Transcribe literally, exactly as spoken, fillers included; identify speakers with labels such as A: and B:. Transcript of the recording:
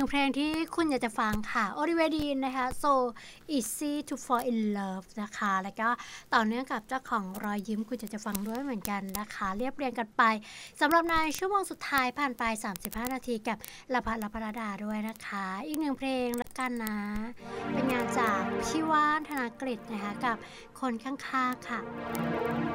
A: งเพลงที่คุณอยากจะฟังค่ะ Oliver Dean นะคะ So Easy to Fall in Love นะคะแล้วก็ต่อเนื่องกับเจ้าของรอยยิ้มคุณอยากจะฟังด้วยเหมือนกันนะคะเรียบเรียงกันไปสำหรับในชั่วโมงสุดท้ายผ่านไปสามสิบห้านาทีกับละพัดละพรดาด้วยนะคะอีกหนึ่งเพลงละกันนะเป็นงานจากพี่ว่านธนกฤษนะคะกับคนข้างๆค่ะ